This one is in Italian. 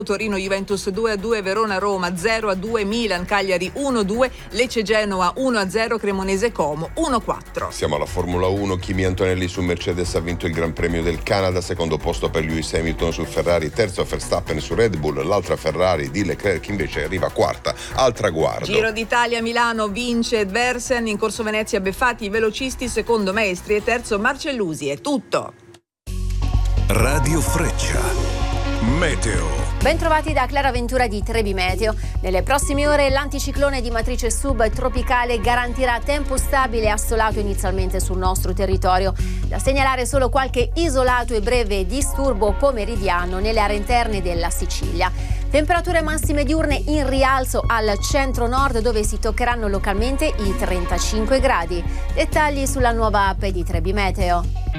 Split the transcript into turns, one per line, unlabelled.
Torino Juventus 2-2, Verona Roma 0-2, Milan Cagliari 1-2, Lecce Genoa 1-0, Cremonese Como 1-4.
Siamo alla Formula 1, Kimi Antonelli su Mercedes ha vinto il Gran Premio del Canada, secondo posto per Lewis Hamilton su Ferrari, terzo Verstappen su Red Bull, l'altra Ferrari di Leclerc invece arriva quarta al traguardo.
Giro d'Italia, Milano vince Versen, in Corso Venezia Beffati i velocisti, secondo Maestri e terzo Marcellusi. È tutto.
Radio Freccia, meteo.
Bentrovati da Clara Ventura di Trebi Meteo. Nelle prossime ore l'anticiclone di matrice subtropicale garantirà tempo stabile e assolato inizialmente sul nostro territorio. Da segnalare solo qualche isolato e breve disturbo pomeridiano nelle aree interne della Sicilia. Temperature massime diurne in rialzo al centro-nord, dove si toccheranno localmente i 35 gradi. Dettagli sulla nuova app di Trebi Meteo.